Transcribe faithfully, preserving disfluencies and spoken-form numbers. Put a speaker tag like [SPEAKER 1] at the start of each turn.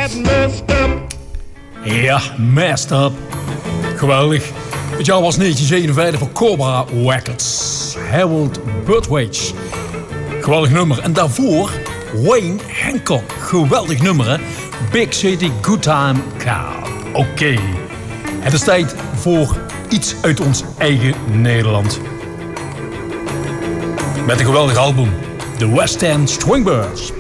[SPEAKER 1] got messed up.
[SPEAKER 2] Ja, messed up. Geweldig. Het jaar was negentien zevenenvijftig voor Cobra Records. Harold Budwage. Geweldig nummer. En daarvoor Wayne Hancock. Geweldig nummer, hè? Big City Good Time Car. Oké. Okay. Het is tijd voor iets uit ons eigen Nederland. Met een geweldig album. The West End Swingbirds.